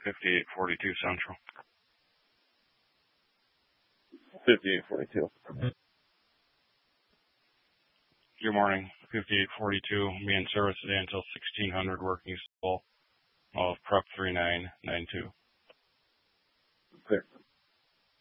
5842 Central. 5842. Good morning. 5842. Be in service today until 1600, working still of prep 3992. Clear.